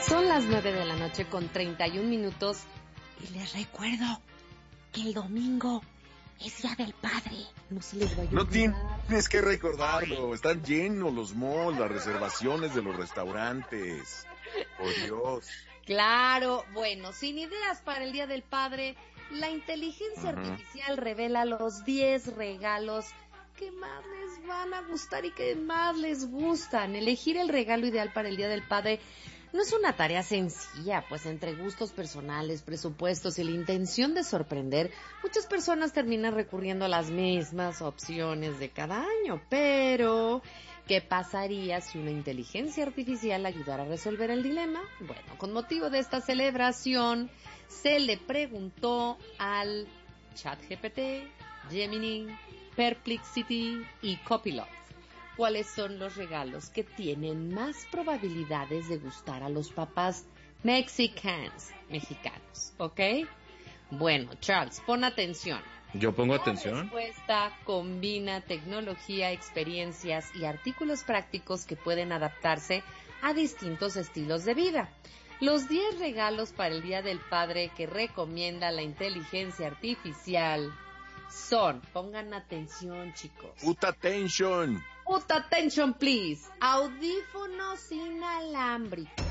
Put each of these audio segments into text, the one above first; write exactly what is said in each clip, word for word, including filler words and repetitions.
Son las nueve de la noche con treinta y un minutos y les recuerdo que el domingo es Día del Padre. No se les vaya a olvidar. No tienes que recordarlo. Están llenos los malls, las reservaciones de los restaurantes. Por Dios. Claro, bueno, sin ideas para el Día del Padre, la inteligencia uh-huh. artificial revela los diez regalos que más les van a gustar y que más les gustan. Elegir el regalo ideal para el Día del Padre no es una tarea sencilla, pues entre gustos personales, presupuestos y la intención de sorprender, muchas personas terminan recurriendo a las mismas opciones de cada año. Pero, ¿qué pasaría si una inteligencia artificial ayudara a resolver el dilema? Bueno, con motivo de esta celebración, se le preguntó al ChatGPT, Gemini, Perplexity y Copilot cuáles son los regalos que tienen más probabilidades de gustar a los papás mexicanos, mexicanos, ¿ok? Bueno, Charles, pon atención. ¿Yo pongo atención? La respuesta combina tecnología, experiencias y artículos prácticos que pueden adaptarse a distintos estilos de vida. Los diez regalos para el Día del Padre que recomienda la inteligencia artificial son, pongan atención, chicos. Put attention. Put attention, please. Audífonos inalámbricos.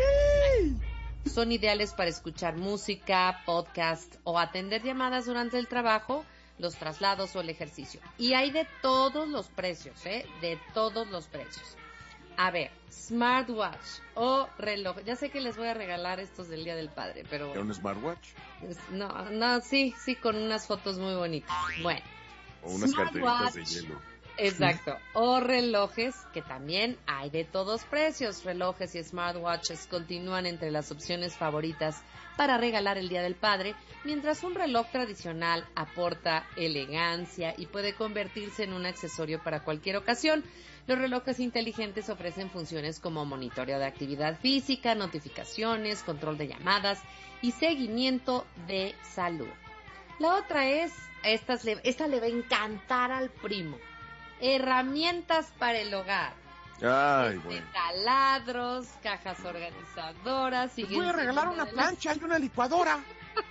Son ideales para escuchar música, podcast o atender llamadas durante el trabajo, los traslados o el ejercicio. Y hay de todos los precios, ¿eh? De todos los precios. A ver, smartwatch o reloj. Ya sé que les voy a regalar estos del Día del Padre, pero... ¿Un smartwatch? No, no, sí, sí, con unas fotos muy bonitas. Bueno. O unas carteritas de hielo. Exacto. O relojes, que también hay de todos precios. Relojes y smartwatches continúan entre las opciones favoritas para regalar el Día del Padre, mientras un reloj tradicional aporta elegancia y puede convertirse en un accesorio para cualquier ocasión. Los relojes inteligentes ofrecen funciones como monitoreo de actividad física, notificaciones, control de llamadas y seguimiento de salud. La otra es, esta, esta le va a encantar al primo. Herramientas para el hogar. Ay, bueno. Taladros, cajas organizadoras. Te voy a regalar una plancha y una licuadora.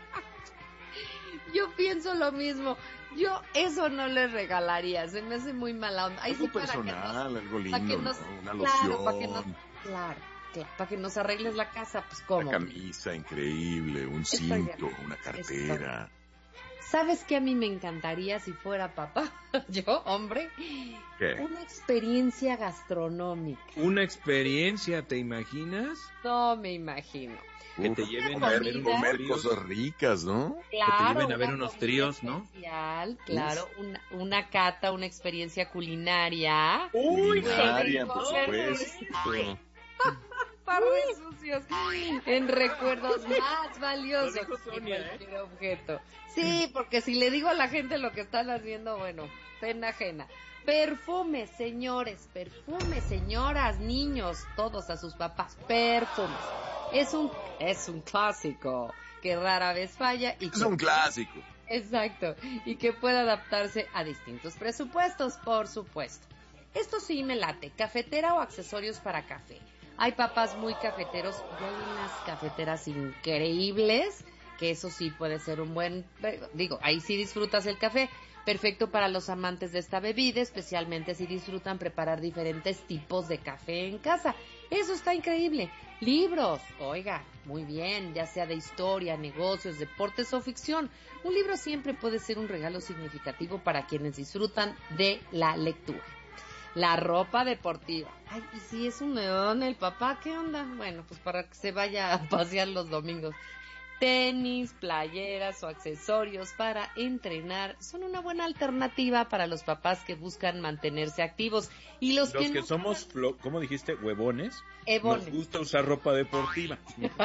Yo pienso lo mismo. Yo eso no les regalaría. Se me hace muy mala onda. Algo sí, personal, nos, algo lindo, nos, ¿no? Una claro, loción. Para que nos, claro, claro, para que nos arregles la casa, pues ¿cómo? Una camisa increíble, un cinto, una cartera. ¿Sabes qué a mí me encantaría si fuera papá? Yo, hombre. ¿Qué? Una experiencia gastronómica. ¿Una experiencia, te imaginas? No me imagino. Que te lleven a ver comer cosas ricas, ¿no? Claro, que te lleven a ver unos tríos, ¿no? Especial, claro, una, una cata, una experiencia culinaria. Uy, culinaria, por supuesto. Par de sucios en recuerdos más valiosos que cualquier ¿eh? objeto. Sí, porque si le digo a la gente lo que están haciendo, bueno, pena ajena. Perfumes, señores, perfumes, señoras, niños, todos a sus papás, perfumes. Es un, es un clásico que rara vez falla y es un clásico. Exacto, y que puede adaptarse a distintos presupuestos, por supuesto. Esto sí me late, cafetera o accesorios para café. Hay papás muy cafeteros y hay unas cafeteras increíbles, que eso sí puede ser un buen, digo, ahí sí disfrutas el café, perfecto para los amantes de esta bebida, especialmente si disfrutan preparar diferentes tipos de café en casa. Eso está increíble. Libros, oiga, muy bien, ya sea de historia, negocios, deportes o ficción. Un libro siempre puede ser un regalo significativo para quienes disfrutan de la lectura. La ropa deportiva. Ay, y si es un león el papá, ¿qué onda? Bueno, pues para que se vaya a pasear los domingos. Tenis, playeras o accesorios para entrenar son una buena alternativa para los papás que buscan mantenerse activos. Y los, los que, que no somos, flo- ¿cómo dijiste? Huevones. Ebones. Nos gusta usar ropa deportiva.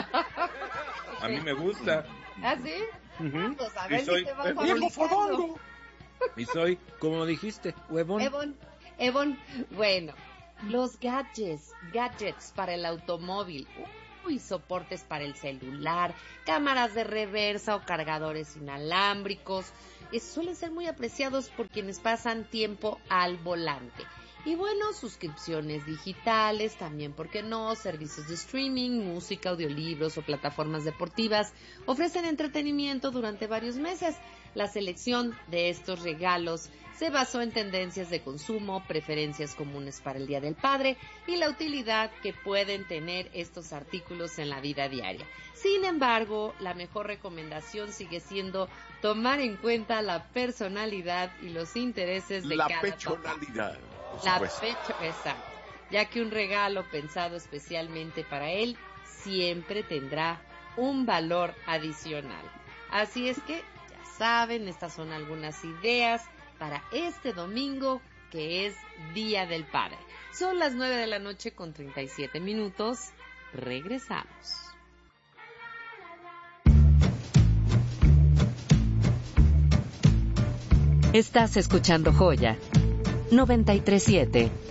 A mí me gusta. ¿Ah, sí? Uh-huh. Pues a ver y soy, si te vas ¡Viejo fodongo! Y soy, como dijiste, huevón. Ebon, Ebon, bueno, los gadgets, gadgets para el automóvil, uy, soportes para el celular, cámaras de reversa o cargadores inalámbricos, eh, suelen ser muy apreciados por quienes pasan tiempo al volante. Y bueno, suscripciones digitales, también, ¿por qué no? Servicios de streaming, música, audiolibros o plataformas deportivas ofrecen entretenimiento durante varios meses. La selección de estos regalos se basó en tendencias de consumo, preferencias comunes para el Día del Padre y la utilidad que pueden tener estos artículos en la vida diaria. Sin embargo, la mejor recomendación sigue siendo tomar en cuenta la personalidad y los intereses de La cada pechonalidad. papá. Por La supuesto. fecha, exacto, ya que un regalo pensado especialmente para él siempre tendrá un valor adicional. Así es que, ya saben, estas son algunas ideas para este domingo, que es Día del Padre. Son las nueve de la noche con treinta y siete minutos. Regresamos. Estás escuchando Joya noventa y tres punto siete.